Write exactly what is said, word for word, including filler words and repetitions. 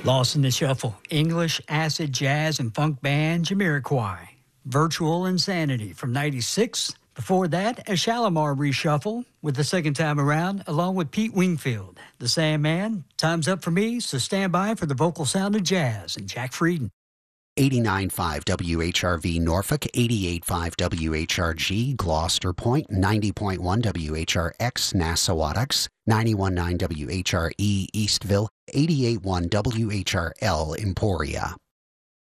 Lost in the Shuffle, English, acid, jazz, and funk band Jamiroquai. Virtual Insanity from ninety-six. Before that, a Shalimar reshuffle with the second time around, along with Pete Wingfield. The Sandman, Time's Up for Me, so stand by for the vocal sound of jazz and Jack Frieden. eighty-nine point five W H R V Norfolk, eighty-eight point five W H R G Gloucester Point, ninety point one W H R X Nassawadox, ninety-one point nine W H R E Eastville, eighty-eight point one W H R L Emporia.